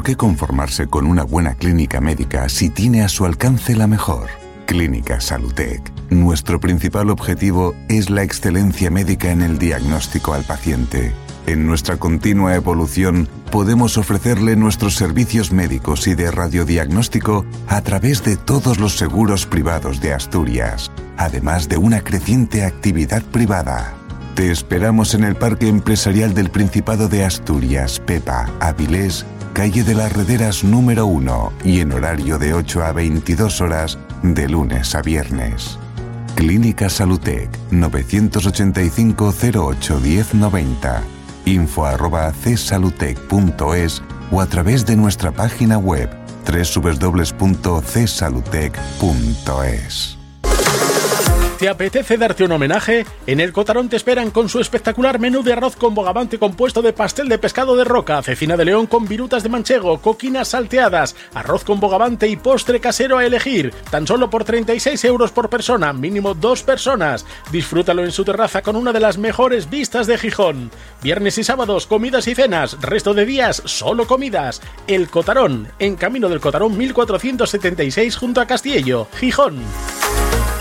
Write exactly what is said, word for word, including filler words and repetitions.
¿por qué conformarse con una buena clínica médica si tiene a su alcance la mejor? Clínica Salutec. Nuestro principal objetivo es la excelencia médica en el diagnóstico al paciente. En nuestra continua evolución, podemos ofrecerle nuestros servicios médicos y de radiodiagnóstico a través de todos los seguros privados de Asturias, además de una creciente actividad privada. Te esperamos en el Parque Empresarial del Principado de Asturias, Pepa, Avilés, calle de las Rederas número uno y en horario de ocho a veintidós horas de lunes a viernes. Clínica Salutec, novecientos ochenta y cinco cero ocho diez noventa. info arroba csalutec punto es o a través de nuestra página web doble u doble u doble u punto c salutec punto es. ¿Te apetece darte un homenaje? En el Cotarón te esperan con su espectacular menú de arroz con bogavante compuesto de pastel de pescado de roca, cecina de león con virutas de manchego, coquinas salteadas, arroz con bogavante y postre casero a elegir. Tan solo por treinta y seis euros por persona, mínimo dos personas. Disfrútalo en su terraza con una de las mejores vistas de Gijón. Viernes y sábados, comidas y cenas. Resto de días, solo comidas. El Cotarón, en Camino del Cotarón mil cuatrocientos setenta y seis junto a Castillo, Gijón.